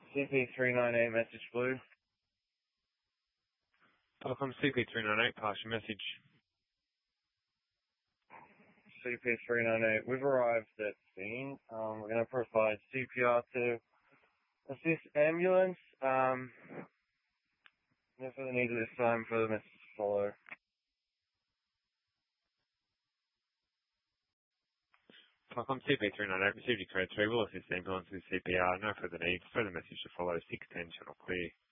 CP398 message blue. Telecom CP398, pass your message. CP398, we've arrived at scene. We're going to provide CPR to assist ambulance. No further need at this time for the message to follow. Telecom CP398, received your code 3, will assist ambulance with CPR, no further need, further message to follow, 610 channel clear.